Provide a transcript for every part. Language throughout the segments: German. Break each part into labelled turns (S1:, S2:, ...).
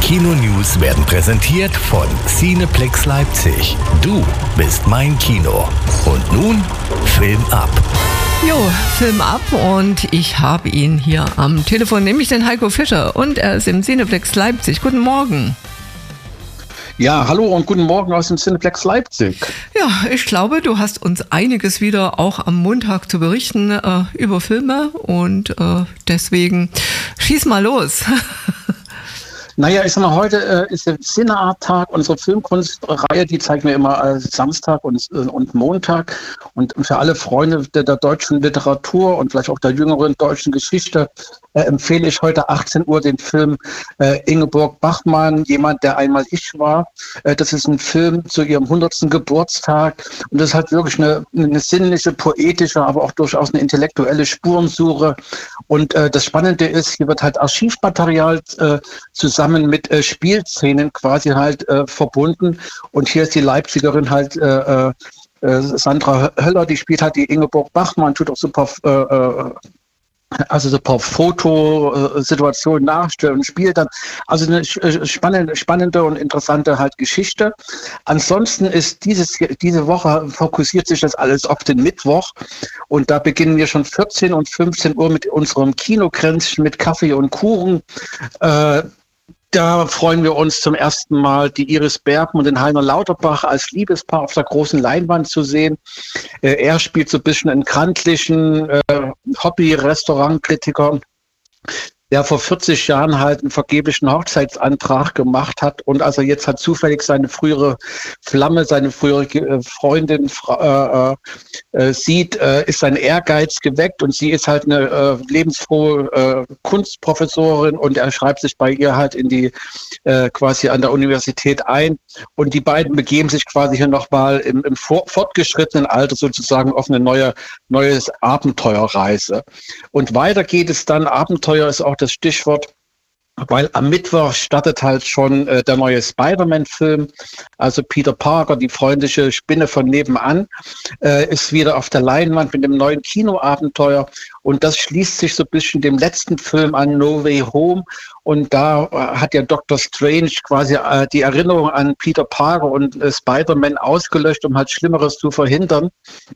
S1: Kino-News werden präsentiert von Cineplex Leipzig. Du bist mein Kino. Und nun Film ab.
S2: Jo, Film ab und ich habe ihn hier am Telefon, nämlich den Heiko Fischer, und er ist im Cineplex Leipzig. Guten Morgen.
S3: Ja, hallo und guten Morgen aus dem Cineplex Leipzig.
S2: Ja, ich glaube, du hast uns einiges wieder auch am Montag zu berichten über Filme und deswegen schieß mal los.
S3: Naja, ich sag mal, heute ist der Cineart-Tag, unsere Filmkunstreihe, die zeigen wir immer Samstag und Montag. Und für alle Freunde der deutschen Literatur und vielleicht auch der jüngeren deutschen Geschichte empfehle ich heute 18 Uhr den Film Ingeborg Bachmann, Jemand, der einmal ich war. Das ist ein Film zu ihrem 100. Geburtstag und das ist halt wirklich eine sinnliche, poetische, aber auch durchaus eine intellektuelle Spurensuche. Und das Spannende ist, hier wird halt Archivmaterial zusammen mit Spielszenen quasi halt verbunden. Und hier ist die Leipzigerin halt Sandra Höller, die spielt halt die Ingeborg Bachmann, tut auch super Fotosituationen nachstellen und spielt dann. Also eine spannende und interessante halt Geschichte. Ansonsten ist diese Woche fokussiert sich das alles auf den Mittwoch und da beginnen wir schon 14 und 15 Uhr mit unserem Kinokränzchen mit Kaffee und Kuchen. Da freuen wir uns zum ersten Mal, die Iris Berben und den Heiner Lauterbach als Liebespaar auf der großen Leinwand zu sehen. Er spielt so ein bisschen einen krantlichen Hobby-Restaurantkritiker, der vor 40 Jahren halt einen vergeblichen Hochzeitsantrag gemacht hat und also jetzt hat zufällig seine frühere Flamme, seine frühere Freundin sieht, ist sein Ehrgeiz geweckt und sie ist halt eine lebensfrohe Kunstprofessorin und er schreibt sich bei ihr halt in die quasi an der Universität ein und die beiden begeben sich quasi hier nochmal im fortgeschrittenen Alter sozusagen auf eine neue Abenteuerreise. Und weiter geht es dann, Abenteuer ist auch das Stichwort, weil am Mittwoch startet halt schon der neue Spider-Man-Film. Also Peter Parker, die freundliche Spinne von nebenan, ist wieder auf der Leinwand mit dem neuen Kinoabenteuer. Und das schließt sich so ein bisschen dem letzten Film an, No Way Home. Und da hat ja Dr. Strange quasi die Erinnerung an Peter Parker und Spider-Man ausgelöscht, um halt Schlimmeres zu verhindern.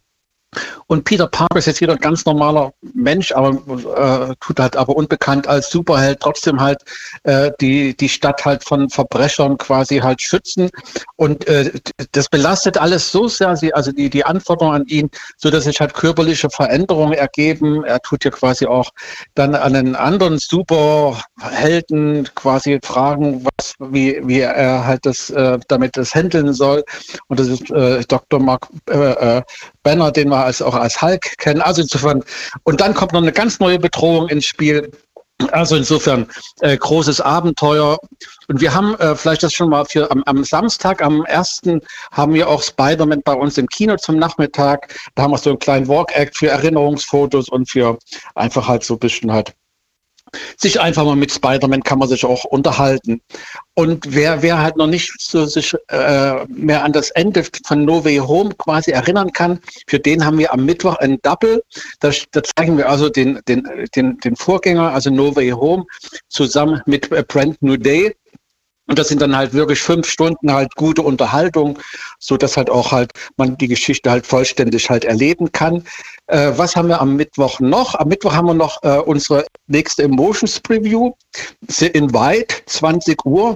S3: Und Peter Parker ist jetzt wieder ein ganz normaler Mensch, aber tut halt aber unbekannt als Superheld trotzdem halt die Stadt halt von Verbrechern quasi halt schützen. Und das belastet alles so sehr, also die Anforderungen an ihn, so dass sich halt körperliche Veränderungen ergeben. Er tut ja quasi auch dann an einen anderen Superhelden quasi fragen, wie er halt damit das handeln soll. Und das ist Dr. Mark Banner, den wir auch als Hulk kennen. Also insofern, und dann kommt noch eine ganz neue Bedrohung ins Spiel. Also insofern großes Abenteuer. Und wir haben vielleicht das schon mal am Samstag, am 1. haben wir auch Spider-Man bei uns im Kino zum Nachmittag. Da haben wir so einen kleinen Walk-Act für Erinnerungsfotos und für einfach halt so ein bisschen halt sich einfach mal mit Spider-Man kann man sich auch unterhalten. Und wer halt noch nicht so sich mehr an das Ende von No Way Home quasi erinnern kann, für den haben wir am Mittwoch ein Double. Da zeigen wir also den Vorgänger, also No Way Home, zusammen mit Brand New Day. Und das sind dann halt wirklich 5 Stunden halt gute Unterhaltung, so dass halt auch halt man die Geschichte halt vollständig halt erleben kann. Was haben wir am Mittwoch noch? Am Mittwoch haben wir noch unsere nächste Emotions Preview, The Invite, 20 Uhr.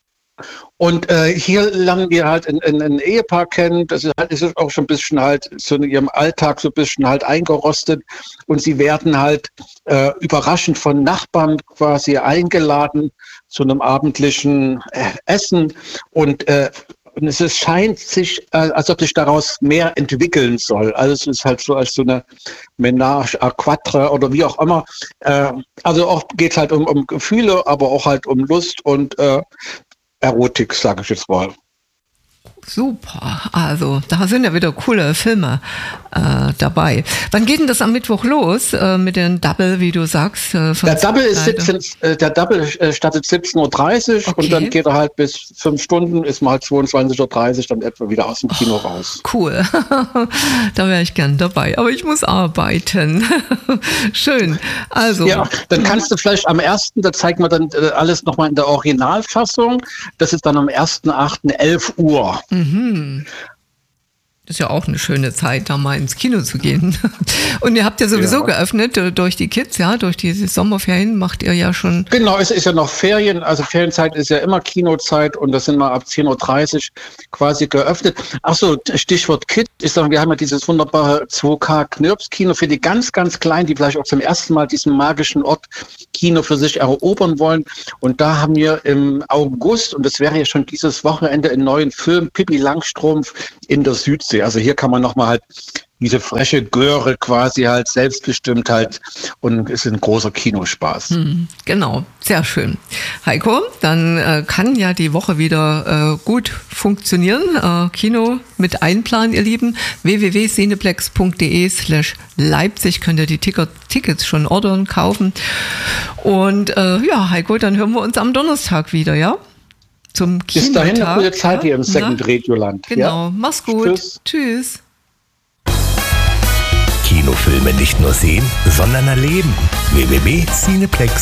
S3: Und hier lernen wir halt ein Ehepaar kennen, das ist auch schon ein bisschen halt so in ihrem Alltag so ein bisschen halt eingerostet und sie werden halt überraschend von Nachbarn quasi eingeladen zu einem abendlichen Essen und es scheint sich, als ob sich daraus mehr entwickeln soll. Also es ist halt so als so eine Ménage à quatre oder wie auch immer. Also auch geht halt um Gefühle, aber auch halt um Lust und Erotik, sage ich jetzt mal.
S2: Super, also da sind ja wieder coole Filme dabei. Wann geht denn das am Mittwoch los mit den Double, wie du sagst?
S3: Der Double startet 17:30 Uhr und dann geht er halt bis 5 Stunden, ist mal 22:30 Uhr dann etwa wieder aus dem Kino raus.
S2: Cool, da wäre ich gern dabei, aber ich muss arbeiten. Schön, also. Ja,
S3: dann kannst du vielleicht am 1., da zeigen wir dann alles nochmal in der Originalfassung, das ist dann am 1.8. 11 Uhr.
S2: Mhm. Das ist ja auch eine schöne Zeit, da mal ins Kino zu gehen. Und ihr habt ja sowieso geöffnet durch die Kids, ja, durch diese Sommerferien macht ihr ja schon.
S3: Genau, es ist ja noch Ferien, also Ferienzeit ist ja immer Kinozeit und das sind wir ab 10:30 Uhr quasi geöffnet. Ach so, Stichwort Kids, ich sage, wir haben ja dieses wunderbare 2K-Knirps-Kino für die ganz, ganz Kleinen, die vielleicht auch zum ersten Mal diesen magischen Ort Kino für sich erobern wollen. Und da haben wir im August, und das wäre ja schon dieses Wochenende, einen neuen Film, Pippi Langstrumpf in der Südsee. Also hier kann man nochmal halt diese freche Göre quasi halt selbstbestimmt halt und ist ein großer Kinospaß.
S2: Genau, sehr schön. Heiko, dann kann ja die Woche wieder gut funktionieren. Kino mit einplanen, ihr Lieben. www.cineplex.de/Leipzig könnt ihr die Tickets schon ordern, kaufen. Und ja, Heiko, dann hören wir uns am Donnerstag wieder, ja? Zum Kinotag.
S3: Bis dahin eine gute Zeit hier im Second Radioland.
S2: Genau, mach's gut. Tschüss.
S1: Kinofilme nicht nur sehen, sondern erleben. www.cineplex.de